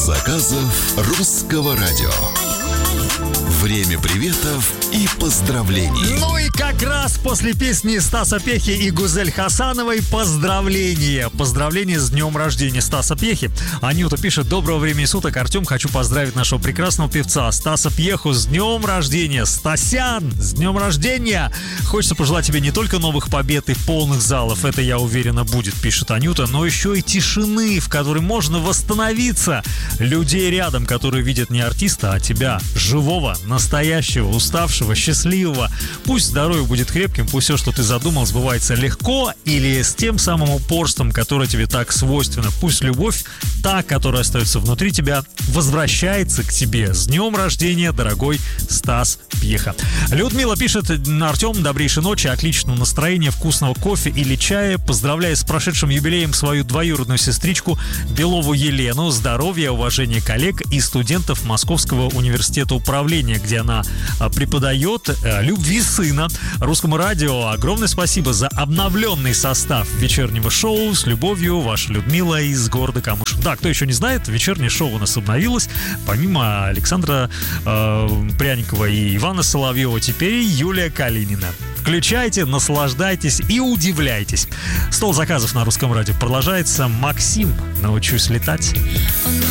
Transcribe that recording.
заказов Русского радио. Время приветов и поздравлений. Ну и как раз после песни Стаса Пьехи и Гузель Хасановой поздравления. Поздравления с днем рождения Стаса Пьехи. Анюта пишет: доброго времени суток, Артем. Хочу поздравить нашего прекрасного певца Стаса Пьеху с днем рождения. Стасян, с днем рождения. Хочется пожелать тебе не только новых побед и полных залов, это, я уверена, будет, пишет Анюта, но еще и тишины, в которой можно восстановиться. Людей рядом, которые видят не артиста, а тебя, живого, настоящего, уставшего, счастливого. Пусть здоровье будет крепким, пусть все, что ты задумал, сбывается легко или с тем самым упорством, которое тебе так свойственно. Пусть любовь, та, которая остается внутри тебя, возвращается к тебе. С днем рождения, дорогой Стас Пьеха. Людмила пишет: Артем, добрейшей ночи, отличного настроения, вкусного кофе или чая. Поздравляю с прошедшим юбилеем свою двоюродную сестричку Белову Елену. Здоровья, уважения коллег и студентов Московского университета управления, где она преподает, любви сына. Русскому радио огромное спасибо за обновленный состав вечернего шоу. С любовью, ваша Людмила из города Камыш. Да, кто еще не знает, вечернее шоу у нас обновилось. Помимо Александра Пряникова и Ивана Соловьева, теперь и Юлия Калинина. Включайте, наслаждайтесь и удивляйтесь. Стол заказов на Русском радио продолжается. Максим, научусь летать.